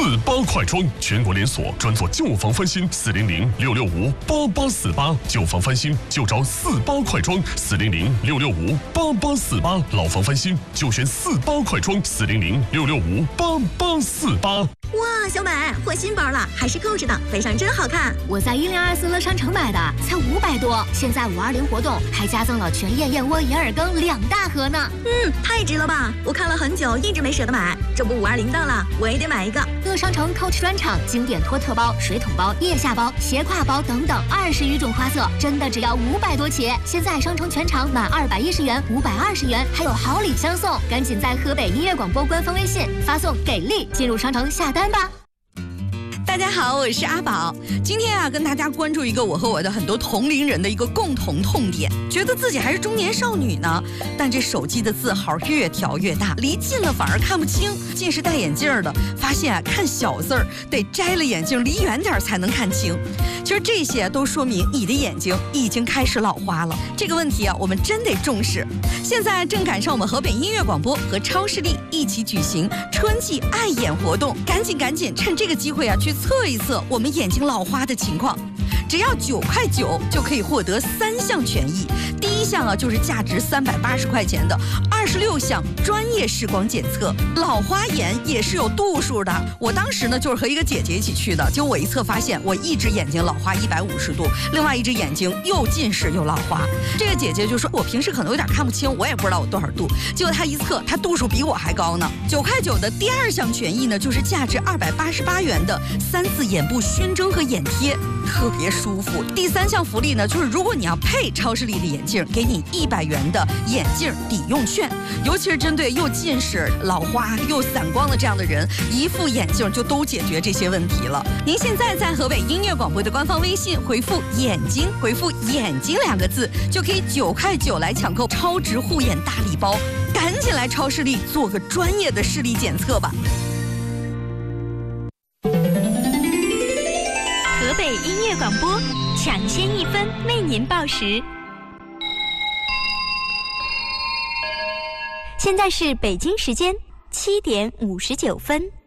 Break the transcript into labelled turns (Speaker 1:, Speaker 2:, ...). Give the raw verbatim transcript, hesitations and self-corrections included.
Speaker 1: 八快装，全国连锁，专做旧房翻新，四零零六六五八八四八，旧房翻新就找四八快装，四零零六六五八八四八，老房翻新就选四八快装，四零零六六五八八四八。
Speaker 2: 哇，小美换新包了，还是购置的，背上真好看。
Speaker 3: 我在一零二四乐商城买的，才五百多，现在五二零活动还加赠了全燕燕窝银耳羹两大盒呢。
Speaker 2: 嗯，太值了吧！我看了很久，一直没舍得买，这不五二零到了，我也得买一个。
Speaker 3: 乐商城 Coach 专场，经典托特包、水桶包、腋下包、斜挎包等等二十余种花色，真的只要五百多起。现在商城全场满二百一十元，五百二十元，还有好礼相送。赶紧在河北音乐广播官方微信发送“给力”进入商城下单吧。
Speaker 4: 大家好，我是阿宝。今天啊，跟大家关注一个我和我的很多同龄人的一个共同痛点，觉得自己还是中年少女呢，但这手机的字号越调越大，离近了反而看不清。近视戴眼镜的发现啊，看小字儿得摘了眼镜离远点才能看清。其实这些都说明你的眼睛已经开始老花了。这个问题啊，我们真得重视。现在正赶上我们河北音乐广播和超视力一起举行春季爱眼活动，赶紧赶紧趁这个机会啊，去测一测我们眼睛老花的情况。只要九块九就可以获得三项权益。第一项啊，就是价值三百八十块钱的二十六项专业视光检测。老花眼也是有度数的。我当时呢就是和一个姐姐一起去的，结果我一测发现我一只眼睛老花一百五十度，另外一只眼睛又近视又老花。这个姐姐就说我平时可能有点看不清，我也不知道我多少度。结果她一测，她度数比我还高呢。九块九的第二项权益呢，就是价值二百八十八元的三次眼部熏蒸和眼贴，特别舒服。第三项福利呢，就是如果你要配超视力的眼镜，给你一百元的眼镜抵用券。尤其是针对又近视、老花又散光的这样的人，一副眼镜就都解决这些问题了。您现在在河北音乐广播的官方微信回复“眼睛”，回复“眼睛”两个字，就可以九块九来抢购超值护眼大礼包。赶紧来超视力做个专业的视力检测吧。
Speaker 5: 河北音乐广播抢先一分为您报时。现在是北京时间七点五十九分。